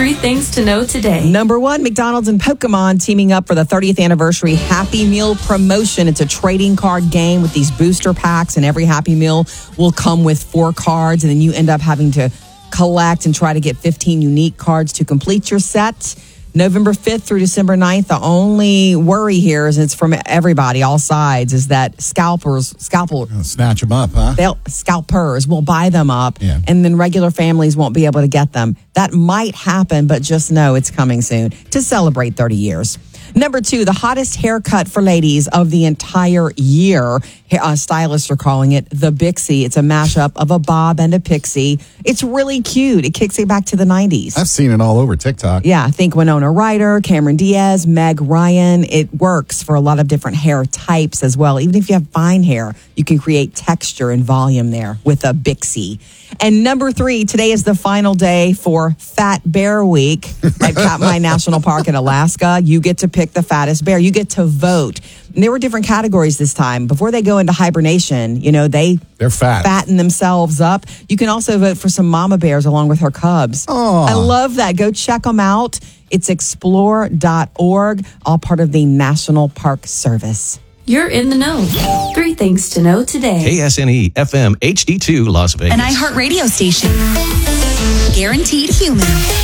3 things to know today. Number 1, McDonald's and Pokemon teaming up for the 30th anniversary Happy Meal promotion. It's a trading card game with these booster packs, and every Happy Meal will come with 4 cards, and then you end up having to collect and try to get 15 unique cards to complete your set. November 5th through December 9th, the only worry here is it's from everybody, all sides, is that scalpers snatch them up, huh? Scalpers will buy them up, and then regular families won't be able to get them. That might happen, but just know it's coming soon to celebrate 30 years. Number 2, the hottest haircut for ladies of the entire year. Stylists are calling it the Bixie. It's a mashup of a bob and a pixie. It's really cute. It kicks it back to the 90s. I've seen it all over TikTok. Yeah, think Winona Ryder, Cameron Diaz, Meg Ryan. It works for a lot of different hair types as well. Even if you have fine hair, you can create texture and volume there with a Bixie. And number 3, today is the final day for Fat Bear Week at Katmai National Park in Alaska. You get to pick the fattest bear. You get to vote. And there were different categories this time. Before they go into hibernation, they're fat. Fatten themselves up. You can also vote for some mama bears along with her cubs. Aww. I love that. Go check them out. It's explore.org, all part of the National Park Service. You're in the know. 3 things to know today. KSNE FM HD2 Las Vegas. An iHeartRadio station. Guaranteed human.